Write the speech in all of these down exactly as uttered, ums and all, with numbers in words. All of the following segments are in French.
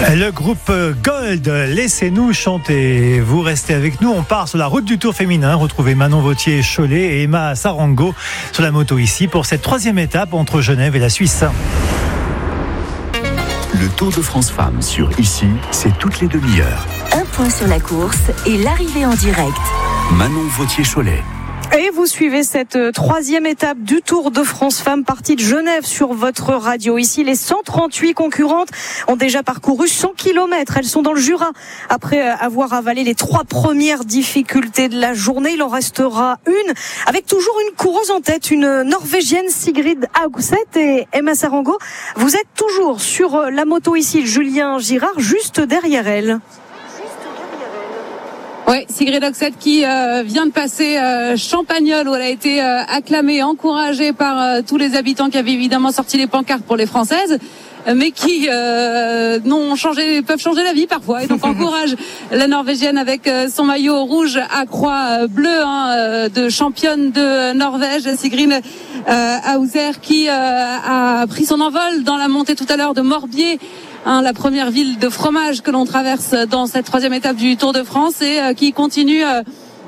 Le groupe Gold, laissez-nous chanter. Vous restez avec nous, on part sur la route du Tour féminin. Retrouvez Manon Vauthier-Cholet et Emma Sarango sur la moto ici pour cette troisième étape entre Genève et la Suisse. Le Tour de France Femmes sur Ici, c'est toutes les demi-heures. Un point sur la course et l'arrivée en direct. Manon Vauthier-Cholet. Et vous suivez cette troisième étape du Tour de France Femmes, partie de Genève sur votre radio. Ici, les cent trente-huit concurrentes ont déjà parcouru cent kilomètres. Elles sont dans le Jura. Après avoir avalé les trois premières difficultés de la journée, il en restera une, avec toujours une coureuse en tête, une Norvégienne, Sigrid Haugset et Emma Sarango. Vous êtes toujours sur la moto ici, Julien Girard, juste derrière elle. Oui, Sigrid Haugset qui euh, vient de passer euh, Champagnole où elle a été euh, acclamée, encouragée par euh, tous les habitants qui avaient évidemment sorti les pancartes pour les Françaises, mais qui euh, n'ont changé, peuvent changer la vie parfois. Et donc encourage la Norvégienne avec euh, son maillot rouge à croix euh, bleue hein, euh, de championne de Norvège, Sigrid euh, Haugset qui euh, a pris son envol dans la montée tout à l'heure de Morbier. Hein, la première ville de fromage que l'on traverse dans cette troisième étape du Tour de France et euh, qui continue euh,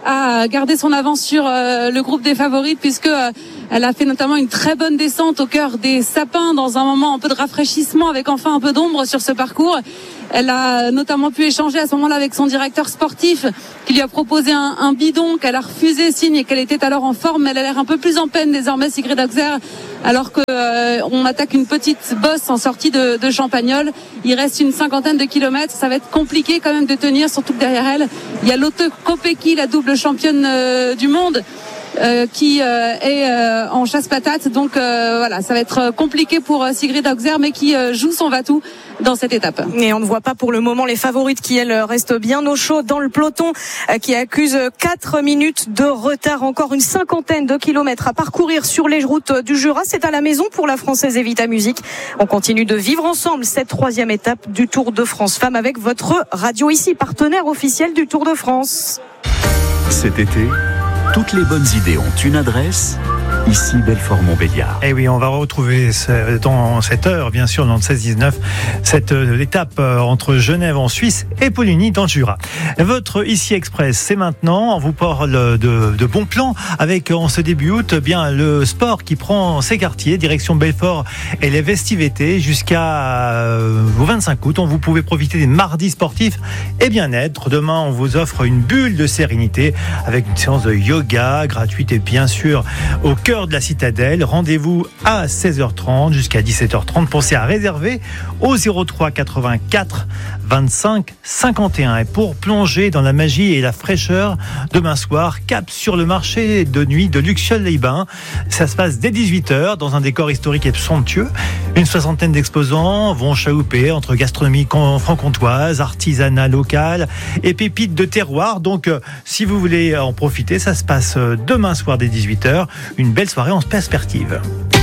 à garder son avance sur euh, le groupe des favorites puisque euh, elle a fait notamment une très bonne descente au cœur des sapins dans un moment un peu de rafraîchissement avec enfin un peu d'ombre sur ce parcours. Elle a notamment pu échanger à ce moment-là avec son directeur sportif qui lui a proposé un, un bidon qu'elle a refusé, signe qu'elle était alors en forme, mais elle a l'air un peu plus en peine désormais, Sigrid Haugset, alors que euh, on attaque une petite bosse en sortie de, de Champagnole. Il reste une cinquantaine de kilomètres, ça va être compliqué quand même de tenir, surtout que derrière elle, il y a Lotte Kopecky, la double championne euh, du monde. Euh, qui euh, est euh, en chasse-patate, donc euh, voilà, ça va être compliqué pour euh, Sigrid Haugset, mais qui euh, joue son va-tout dans cette étape. Et on ne voit pas pour le moment les favorites qui elles restent bien au chaud dans le peloton, euh, qui accuse quatre minutes de retard, encore une cinquantaine de kilomètres à parcourir sur les routes du Jura. C'est à la maison pour la Française Evita Musique. On continue de vivre ensemble cette troisième étape du Tour de France Femmes avec votre radio ici, partenaire officiel du Tour de France. Cet été, toutes les bonnes idées ont une adresse, ici Belfort-Montbéliard. Et oui, on va retrouver dans cette heure, bien sûr, dans le seize dix-neuf, cette étape entre Genève en Suisse et Poligny dans le Jura. Votre Ici Express, c'est maintenant. On vous parle de, de bons plans avec, en ce début août, bien le sport qui prend ses quartiers, direction Belfort et les festivités jusqu'à euh, au vingt-cinq août. On vous pouvez profiter des mardis sportifs et bien-être. Demain, on vous offre une bulle de sérénité avec une séance de yoga gratuite et bien sûr au cœur de la citadelle. Rendez-vous à seize heures trente jusqu'à dix-sept heures trente. Pensez à réserver au zéro trois quatre-vingt-quatre vingt-cinq cinquante et un. Et pour plonger dans la magie et la fraîcheur, demain soir, cap sur le marché de nuit de Luxeuil-les-Bains. Ça se passe dès dix-huit heures dans un décor historique et somptueux. Une soixantaine d'exposants vont chalouper entre gastronomie franc-comtoise, artisanat local et pépites de terroir. Donc, si vous voulez en profiter, ça se passe demain soir dès dix-huit heures. Une belle soirée en perspective.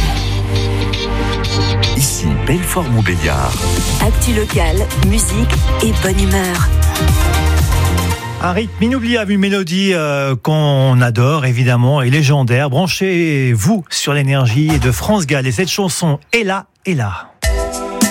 Ici Belfort-Montbéliard. Actu locale, musique et bonne humeur. Un rythme inoubliable, une mélodie euh, qu'on adore évidemment et légendaire. Branchez-vous sur l'énergie de France Gall et cette chanson est là, est là.